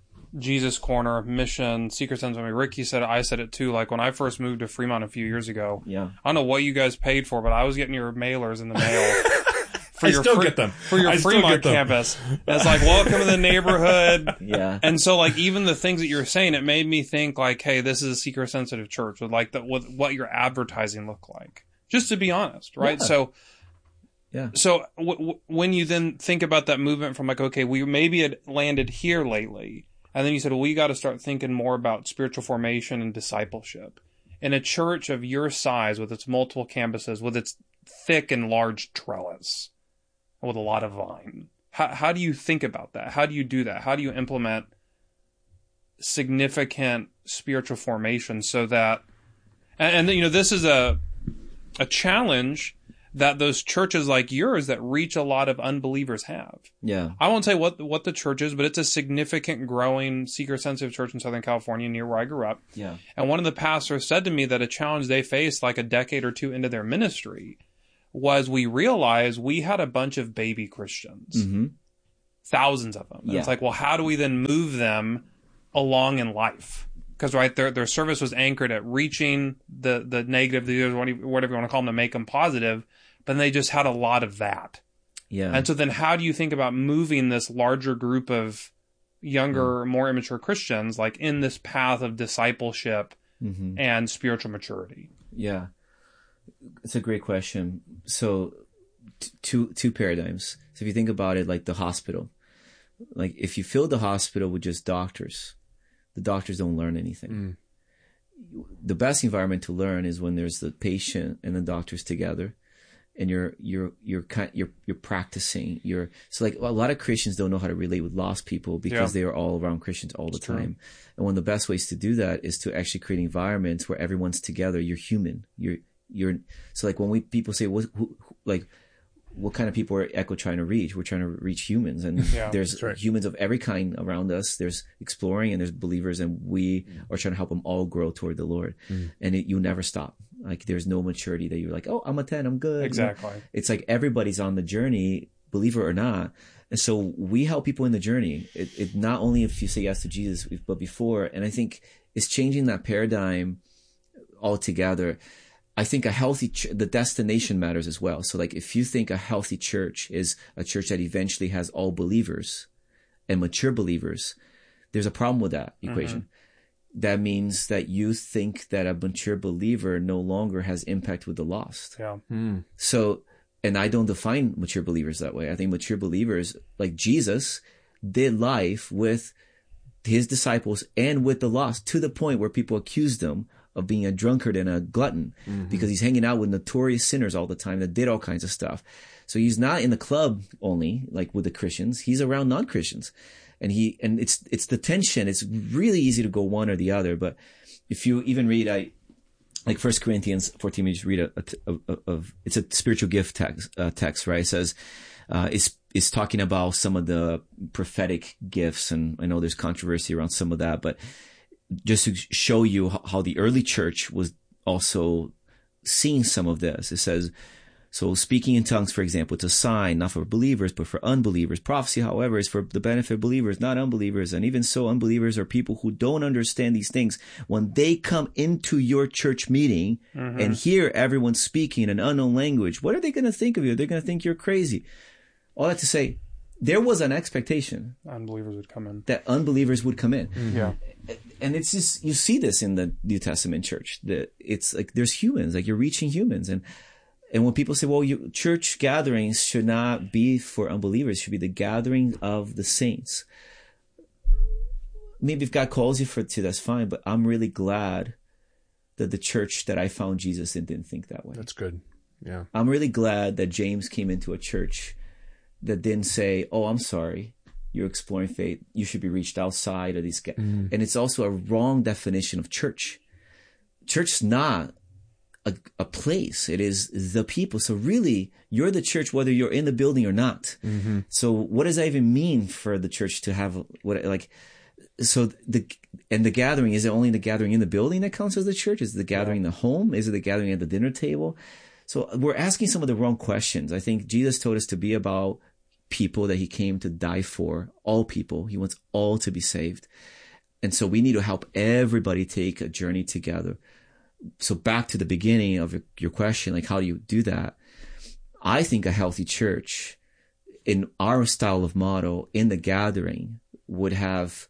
Jesus Corner, mission, Secret Sense, I mean, Ricky said it, I said it too. Like when I first moved to Fremont a few years ago, Yeah. I don't know what you guys paid for, but I was getting your mailers in the mail. For I your still Fre- get them. For your I still Fremont get them. campus. It's like, welcome to the neighborhood. Yeah. And so, like, even the things that you're saying, it made me think, like, hey, this is a seeker sensitive church with, like, the, with what your advertising look like. Just to be honest, right? Yeah. So, Yeah. so w- w- when you then think about that movement from, like, okay, we maybe had landed here lately, and then you said, well, we got to start thinking more about spiritual formation and discipleship. In a church of your size, with its multiple campuses, with its thick and large trellis, with a lot of vine. How, how do you think about that? How do you do that? How do you implement significant spiritual formation so that, and, and you know, this is a a challenge that those churches like yours that reach a lot of unbelievers have. Yeah. I won't say what what the church is, but it's a significant growing seeker-sensitive church in Southern California near where I grew up. Yeah. And one of the pastors said to me that a challenge they faced like a decade or two into their ministry was we realized we had a bunch of baby Christians. Mm-hmm. Thousands of them. And Yeah. it's like, well, how do we then move them along in life? Because, right, their their service was anchored at reaching the, the negative, the whatever you want to call them, to make them positive, but they just had a lot of that. Yeah. And so then how do you think about moving this larger group of younger, mm-hmm. more immature Christians, like in this path of discipleship mm-hmm. and spiritual maturity? Yeah. It's a great question. So t- two two paradigms. So if you think about it like the hospital, like if you fill the hospital with just doctors, the doctors don't learn anything. Mm. The best environment to learn is when there's the patient and the doctors together, and you're you're you're kind you're you're practicing. You're so like a lot of Christians don't know how to relate with lost people because yeah. they are all around Christians all the That's time. True. And one of the best ways to do that is to actually create environments where everyone's together. You're human. You're you're so like when we people say what who, who, like. What kind of people are Echo trying to reach? We're trying to reach humans, and yeah, there's right. humans of every kind around us. There's exploring and there's believers, and we mm. are trying to help them all grow toward the Lord. Mm. And it, you never stop. Like there's no maturity that you're like, oh, I'm a ten, I'm good. Exactly. It's like everybody's on the journey, believer or not. And so we help people in the journey. It, it not only if you say yes to Jesus, but before. And I think it's changing that paradigm altogether. I think a healthy, ch- the destination matters as well. So like if you think a healthy church is a church that eventually has all believers and mature believers, there's a problem with that equation. Mm-hmm. That means that you think that a mature believer no longer has impact with the lost. Yeah. Mm. So, and I don't define mature believers that way. I think mature believers, like Jesus, did life with his disciples and with the lost to the point where people accused him of being a drunkard and a glutton mm-hmm. because he's hanging out with notorious sinners all the time that did all kinds of stuff. So he's not in the club only, like with the Christians. He's around non-Christians. And he, and it's, it's the tension. It's really easy to go one or the other. But if you even read, I, like First Corinthians fourteen, you just read a, a, a, a, it's a spiritual gift text, uh, text, right? It says, uh, it's, it's talking about some of the prophetic gifts. And I know there's controversy around some of that, but just to show you how the early church was also seeing some of this. It says, so speaking in tongues, for example, it's a sign, not for believers, but for unbelievers. Prophecy, however, is for the benefit of believers, not unbelievers. And even so, unbelievers are people who don't understand these things. When they come into your church meeting mm-hmm. and hear everyone speaking an unknown language, what are they going to think of you? They're going to think you're crazy. All that to say, there was an expectation unbelievers would come in, that unbelievers would come in. Mm-hmm. Yeah. And it's just, you see this in the New Testament church, that it's like there's humans, like you're reaching humans. And, and when people say, well, you, church gatherings should not be for unbelievers, it should be the gathering of the saints. Maybe if God calls you for to, that's fine. But I'm really glad that the church that I found Jesus in didn't think that way. That's good. Yeah. I'm really glad that James came into a church that didn't say, oh, I'm sorry, you're exploring faith, you should be reached outside of these guys. Mm. And it's also a wrong definition of church. Church is not a, a place. It is the people. So really, you're the church whether you're in the building or not. Mm-hmm. So what does that even mean for the church to have, what like, so the, and the gathering, is it only the gathering in the building that counts as the church? Is it the gathering yeah. in the home? Is it the gathering at the dinner table? So we're asking some of the wrong questions. I think Jesus told us to be about people that he came to die for, all people. He wants all to be saved. And so we need to help everybody take a journey together. So back to the beginning of your question, like how do you do that? I think a healthy church in our style of model in the gathering would have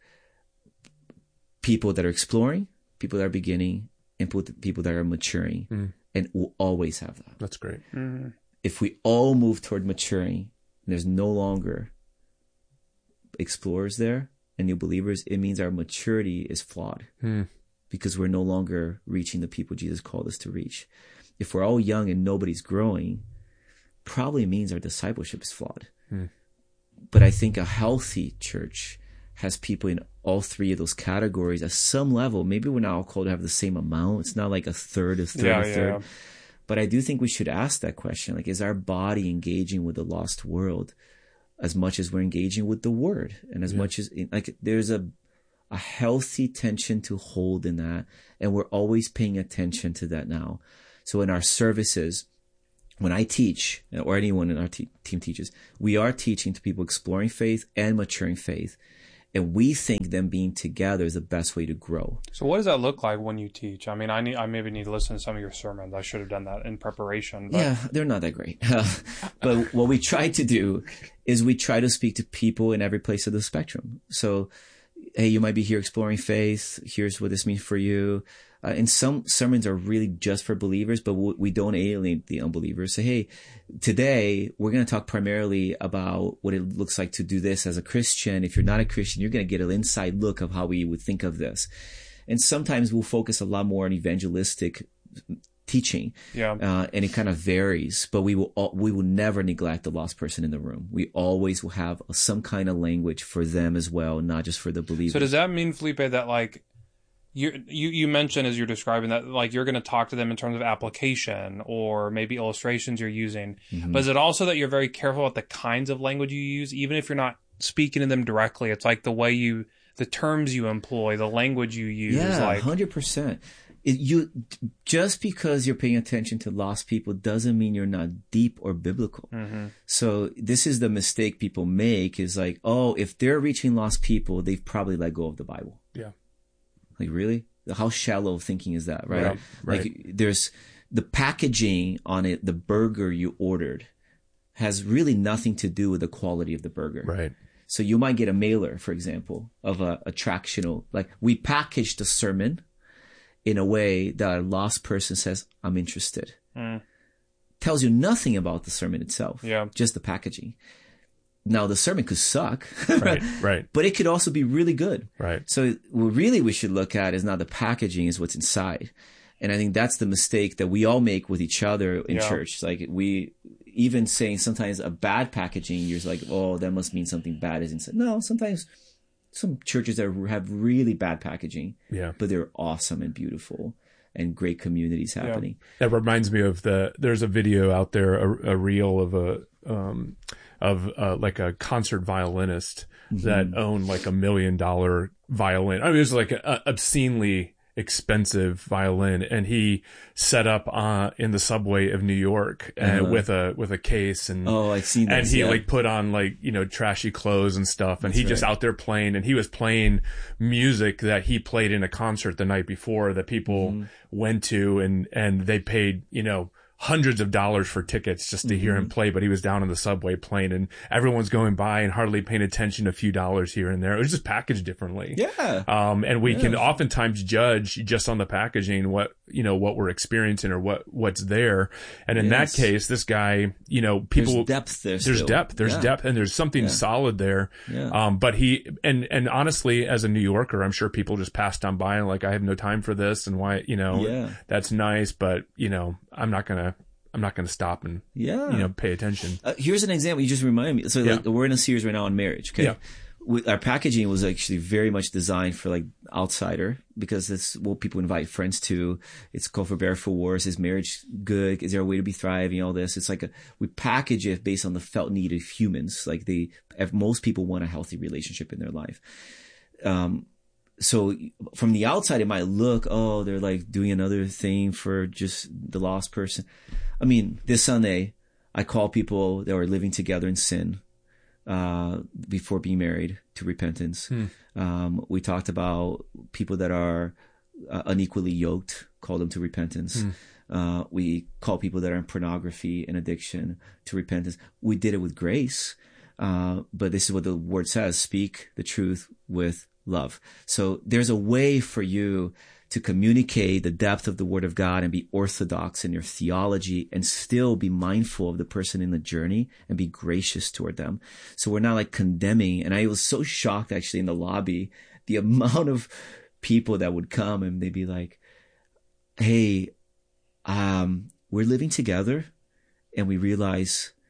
people that are exploring, people that are beginning, and people that are maturing. Mm. And we'll always have that. That's great. Mm-hmm. If we all move toward maturing, there's no longer explorers there and new believers, it means our maturity is flawed hmm. because we're no longer reaching the people Jesus called us to reach. If we're all young and nobody's growing, probably means our discipleship is flawed. Hmm. But I think a healthy church has people in all three of those categories at some level. Maybe we're not all called to have the same amount. It's not like a third, a third, Yeah, a yeah, third. yeah. But I do think we should ask that question. Like, is our body engaging with the lost world as much as we're engaging with the word? And as Yeah. much as, like, there's a, a healthy tension to hold in that. And we're always paying attention to that now. So in our services, when I teach, or anyone in our te- team teaches, we are teaching to people exploring faith and maturing faith. And we think them being together is the best way to grow. So what does that look like when you teach? I mean, I need, I maybe need to listen to some of your sermons. I should have done that in preparation. But... Yeah, they're not that great. But what we try to do is we try to speak to people in every place of the spectrum. So, hey, you might be here exploring faith. Here's what this means for you. Uh, and some sermons are really just for believers, but w- we don't alienate the unbelievers. So, hey, today we're going to talk primarily about what it looks like to do this as a Christian. If you're not a Christian, you're going to get an inside look of how we would think of this. And sometimes we'll focus a lot more on evangelistic teaching. Yeah. Uh, and it kind of varies, but we will, all, we will never neglect the lost person in the room. We always will have some kind of language for them as well, not just for the believers. So does that mean, Felipe, that like, You, you you mentioned as you're describing that, like, you're going to talk to them in terms of application or maybe illustrations you're using. Mm-hmm. But is it also that you're very careful about the kinds of language you use, even if you're not speaking to them directly? It's like the way you, the terms you employ, the language you use. Yeah, like one hundred percent. It, you, just because you're paying attention to lost people doesn't mean you're not deep or biblical. Mm-hmm. So this is the mistake people make, is like, oh, if they're reaching lost people, they've probably let go of the Bible. Yeah. Like, really? How shallow of thinking is that, right? Yeah, right. Like, there's the packaging on it, the burger you ordered has really nothing to do with the quality of the burger. Right. So you might get a mailer, for example, of a attractional, like, we packaged the sermon in a way that a lost person says, I'm interested. Mm. Tells you nothing about the sermon itself. Yeah. Just the packaging. Now, the sermon could suck, Right. Right. but it could also be really good. Right. So what really we should look at is not the packaging, is what's inside. And I think that's the mistake that we all make with each other in Yeah. church. Like, we, even saying sometimes a bad packaging, you're like, oh, that must mean something bad is inside. No, sometimes some churches that have really bad packaging, Yeah. but they're awesome and beautiful and great communities happening. That reminds me of the, there's a video out there, a, a reel of a, um, of, uh, like a concert violinist Mm-hmm. that owned like a million dollar violin. I mean, it was like a, a obscenely expensive violin, and he set up, uh, in the subway of New York and Uh-huh. with a, with a case and, Oh, I've seen and this, he yeah. like put on like, you know, trashy clothes and stuff. And That's he just right. out there playing, and he was playing music that he played in a concert the night before that people Mm-hmm. went to, and, and they paid, you know, hundreds of dollars for tickets just to hear Mm-hmm. him play. But he was down in the subway playing, and everyone's going by and hardly paying attention, a few dollars here and there. It was just packaged differently. Yeah. Um, and we Yeah. can oftentimes judge just on the packaging what, you know, what we're experiencing or what, what's there. And in Yes. that case, this guy, you know, people, There's depth there. there's still. depth, there's Yeah. depth, and there's something Yeah. solid there. Yeah. Um, but he, and, and honestly, as a New Yorker, I'm sure people just passed on by and like, I have no time for this, and why, you know, Yeah. that's nice, but you know, I'm not gonna, I'm not gonna stop and, Yeah. you know, pay attention. Uh, here's an example. You just reminded me. So Yeah. like, we're in a series right now on marriage. Okay. Yeah. We, our packaging was actually very much designed for like outsider, because it's what people invite friends to. It's called For Better for Worse. Is marriage good? Is there a way to be thriving? All this. It's like a, we package it based on the felt need of humans. Like they, if most people want a healthy relationship in their life. Um, so from the outside, it might look, oh, they're like doing another thing for just the lost person. I mean, this Sunday, I call people that are living together in sin, uh, before being married, to repentance. Hmm. Um, we talked about people that are uh, unequally yoked, call them to repentance. Hmm. Uh, we call people that are in pornography and addiction to repentance. We did it with grace. Uh, but this is what the word says: speak the truth with love. So there's a way for you to communicate the depth of the word of God and be orthodox in your theology and still be mindful of the person in the journey and be gracious toward them. So we're not like condemning. And I was so shocked actually in the lobby, the amount of people that would come and they'd be like, hey, um, we're living together and we realize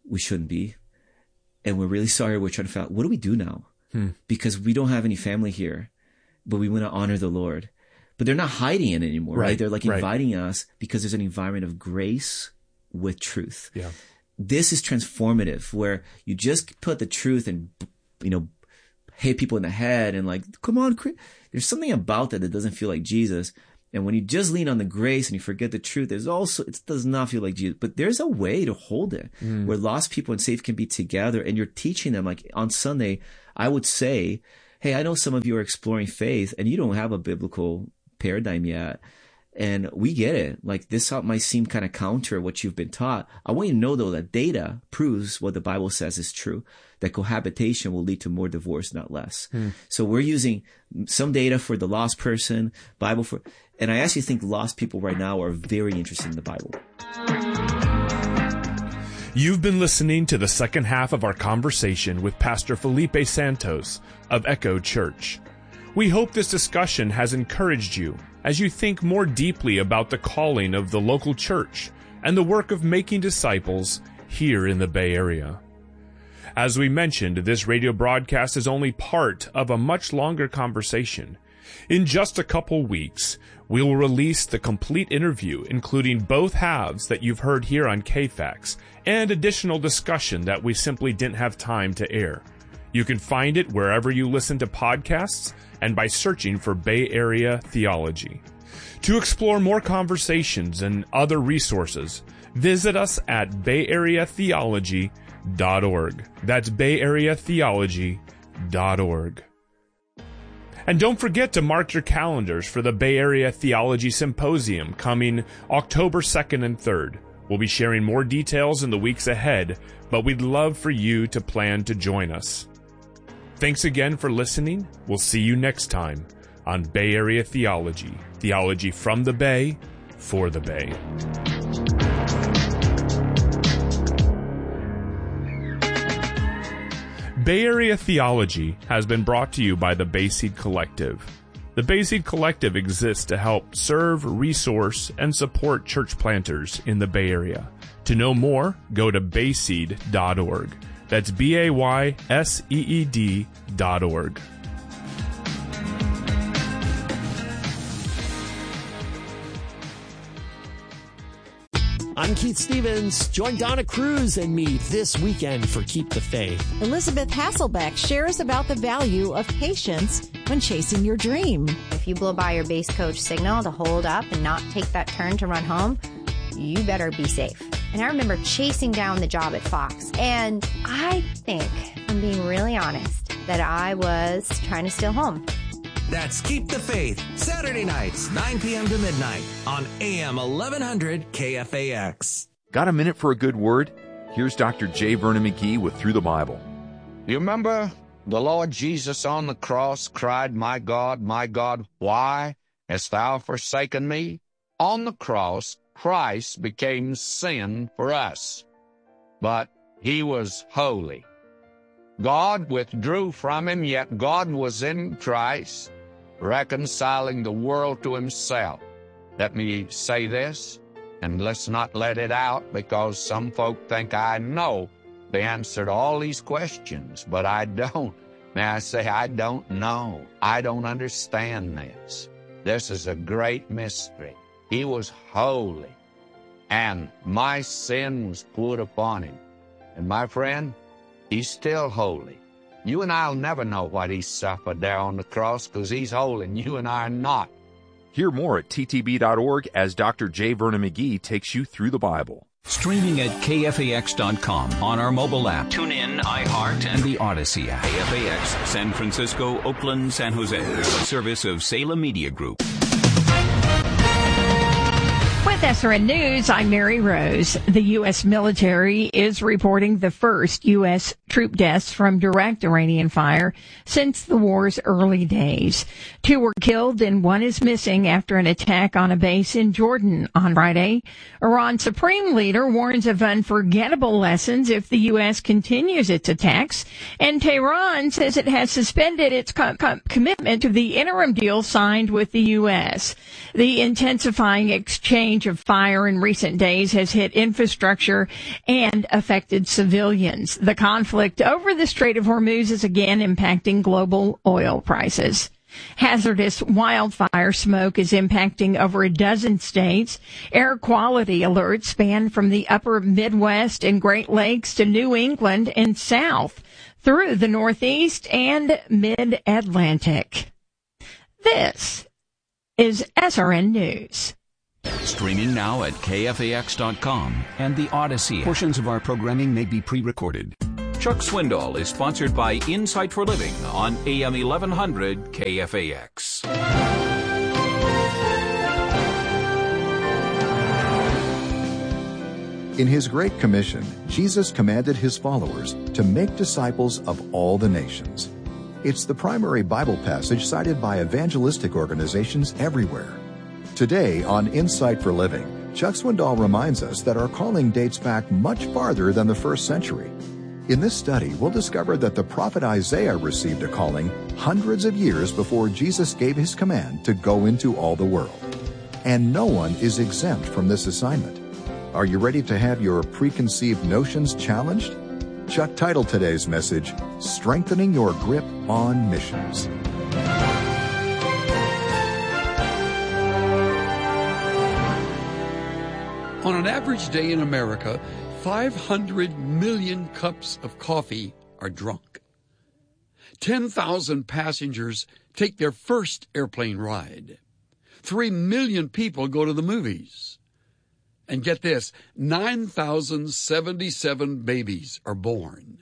we shouldn't be. And we're really sorry. We're trying to figure out, what do we do now? Hmm. Because we don't have any family here, but we want to honor the Lord. But they're not hiding it anymore, right? right? They're like inviting right. us because there's an environment of grace with truth. Yeah. This is transformative, where you just put the truth and, you know, hit people in the head and like, come on, there's something about that that doesn't feel like Jesus. And when you just lean on the grace and you forget the truth, there's also, it does not feel like Jesus, but there's a way to hold it mm. where lost people and saved can be together, and you're teaching them. Like on Sunday, I would say, hey, I know some of you are exploring faith and you don't have a biblical paradigm yet. And we get it. Like this might seem kind of counter what you've been taught. I want you to know though that data proves what the Bible says is true, that cohabitation will lead to more divorce, not less. Hmm. So we're using some data for the lost person, Bible for, and I actually think lost people right now are very interested in the Bible. You've been listening to the second half of our conversation with Pastor Felipe Santos of Echo Church. We hope this discussion has encouraged you as you think more deeply about the calling of the local church and the work of making disciples here in the Bay Area. As we mentioned, this radio broadcast is only part of a much longer conversation. In just a couple weeks, we will release the complete interview, including both halves that you've heard here on K FAX, and additional discussion that we simply didn't have time to air. You can find it wherever you listen to podcasts and by searching for Bay Area Theology. To explore more conversations and other resources, visit us at bay area theology dot org. That's bay area theology dot org. And don't forget to mark your calendars for the Bay Area Theology Symposium coming October second and third. We'll be sharing more details in the weeks ahead, but we'd love for you to plan to join us. Thanks again for listening. We'll see you next time on Bay Area Theology. Theology from the Bay, for the Bay. Bay Area Theology has been brought to you by the Bayseed Collective. The Bayseed Collective exists to help serve, resource, and support church planters in the Bay Area. To know more, go to bayseed dot org. That's B A Y S E E D dot org. I'm Keith Stevens. Join Donna Cruz and me this weekend for Keep the Faith. Elizabeth Hasselbeck shares about the value of patience when chasing your dream. If you blow by your base coach signal to hold up and not take that turn to run home, you better be safe. And I remember chasing down the job at Fox. And I think, I'm being really honest, that I was trying to steal home. That's Keep the Faith, Saturday nights, nine p.m. to midnight on A M eleven hundred K F A X. Got a minute for a good word? Here's Doctor J. Vernon McGee with Through the Bible. You remember the Lord Jesus on the cross cried, "My God, my God, why hast thou forsaken me?" On the cross, Christ became sin for us, but he was holy. God withdrew from him, yet God was in Christ, reconciling the world to himself. Let me say this, and let's not let it out, because some folk think I know the answer to all these questions, but I don't. May I say, I don't know. I don't understand this. This is a great mystery. He was holy, and my sin was put upon him. And my friend, he's still holy. You and I will never know what he suffered there on the cross, because he's holy, and you and I are not. Hear more at T T B dot org as Doctor J. Vernon McGee takes you through the Bible. Streaming at K F A X dot com on our mobile app. Tune in, iHeart, and the Odyssey app. K F A X, San Francisco, Oakland, San Jose. A service of Salem Media Group. With S R N News, I'm Mary Rose. The U S military is reporting the first U S troop deaths from direct Iranian fire since the war's early days. Two were killed and one is missing after an attack on a base in Jordan on Friday. Iran's supreme leader warns of unforgettable lessons if the U S continues its attacks, and Tehran says it has suspended its co- co- commitment to the interim deal signed with the U S. The intensifying exchange barrage of fire in recent days has hit infrastructure and affected civilians. The conflict over the Strait of Hormuz is again impacting global oil prices. Hazardous wildfire smoke is impacting over a dozen states. Air quality alerts span from the upper Midwest and Great Lakes to New England and south through the Northeast and Mid-Atlantic. This is S R N News. Streaming now at K F A X dot com and the Odyssey app. Portions of our programming may be pre-recorded. Chuck Swindoll is sponsored by Insight for Living on A M eleven hundred K F A X. In his Great Commission, Jesus commanded his followers to make disciples of all the nations. It's the primary Bible passage cited by evangelistic organizations everywhere. Today on Insight for Living, Chuck Swindoll reminds us that our calling dates back much farther than the first century. In this study, we'll discover that the prophet Isaiah received a calling hundreds of years before Jesus gave his command to go into all the world. And no one is exempt from this assignment. Are you ready to have your preconceived notions challenged? Chuck titled today's message, Strengthening Your Grip on Missions. On an average day in America, five hundred million cups of coffee are drunk. ten thousand passengers take their first airplane ride. three million people go to the movies. And get this, nine thousand seventy-seven babies are born.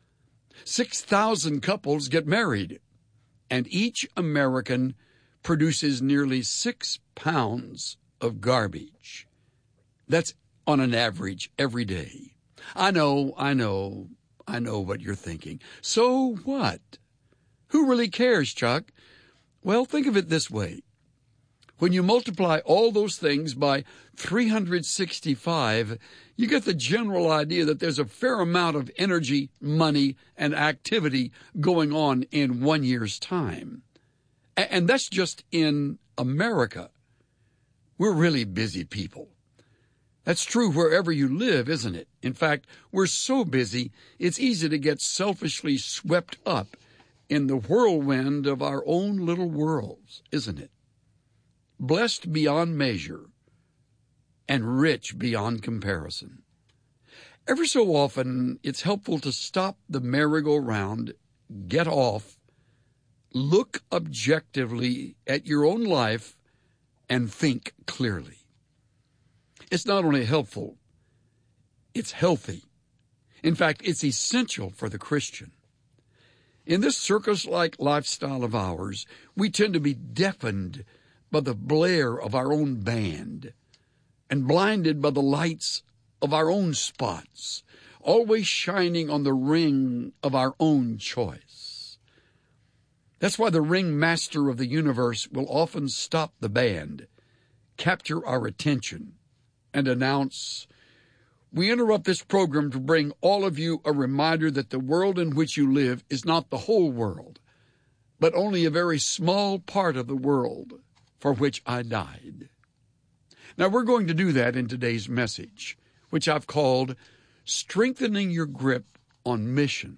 six thousand couples get married. And each American produces nearly six pounds of garbage. That's on an average every day. I know, I know, I know what you're thinking. So what? Who really cares, Chuck? Well, think of it this way. When you multiply all those things by three hundred sixty-five, you get the general idea that there's a fair amount of energy, money, and activity going on in one year's time. And that's just in America. We're really busy people. That's true wherever you live, isn't it? In fact, we're so busy, it's easy to get selfishly swept up in the whirlwind of our own little worlds, isn't it? Blessed beyond measure and rich beyond comparison. Every so often, it's helpful to stop the merry-go-round, get off, look objectively at your own life, and think clearly. It's not only helpful, it's healthy. In fact, it's essential for the Christian. In this circus-like lifestyle of ours, we tend to be deafened by the blare of our own band and blinded by the lights of our own spots, always shining on the ring of our own choice. That's why the ringmaster of the universe will often stop the band, capture our attention, and announce, "We interrupt this program to bring all of you a reminder that the world in which you live is not the whole world, but only a very small part of the world for which I died." Now, we're going to do that in today's message, which I've called Strengthening Your Grip on Missions.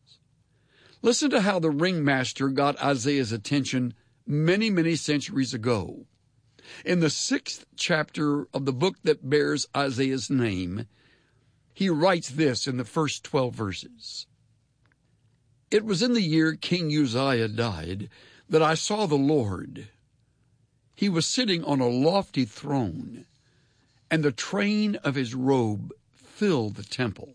Listen to how the ringmaster got Isaiah's attention many, many centuries ago. In the sixth chapter of the book that bears Isaiah's name, he writes this in the first twelve verses. "It was in the year King Uzziah died that I saw the Lord. He was sitting on a lofty throne, and the train of his robe filled the temple.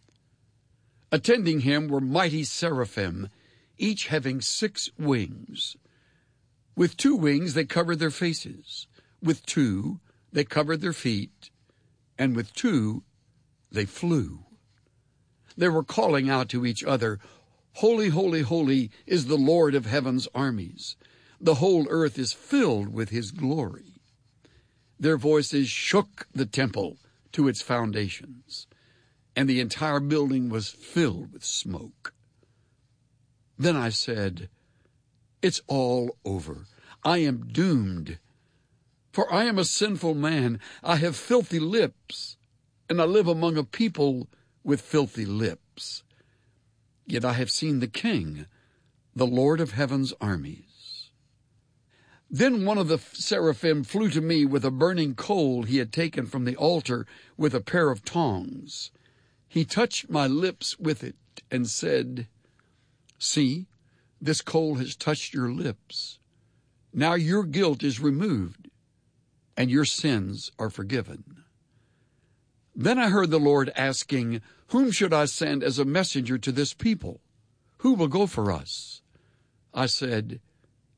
Attending him were mighty seraphim, each having six wings. With two wings they covered their faces, with two they covered their feet, and with two they flew. They were calling out to each other, 'Holy, holy, holy is the Lord of heaven's armies. The whole earth is filled with his glory.' Their voices shook the temple to its foundations, and the entire building was filled with smoke. Then I said, 'It's all over. I am doomed. For I am a sinful man. I have filthy lips, and I live among a people with filthy lips. Yet I have seen the King, the Lord of heaven's armies. Then one of the seraphim flew to me with a burning coal he had taken from the altar with a pair of tongs. He touched my lips with it and said, See, this coal has touched your lips. Now your guilt is removed, and your sins are forgiven. Then I heard the Lord asking, Whom should I send as a messenger to this people? Who will go for us? I said,